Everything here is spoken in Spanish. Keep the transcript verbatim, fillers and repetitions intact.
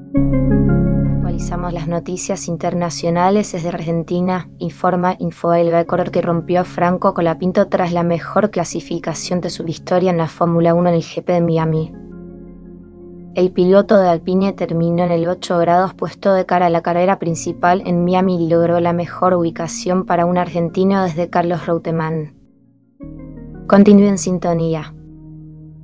Actualizamos las noticias internacionales desde Argentina. Informa Infobae, el corredor que rompió a Franco Colapinto tras la mejor clasificación de su historia en la Fórmula uno en el G P de Miami. El piloto de Alpine terminó en el ocho grados puesto de cara a la carrera principal en Miami y logró la mejor ubicación para un argentino desde Carlos Reutemann. Continúe en sintonía.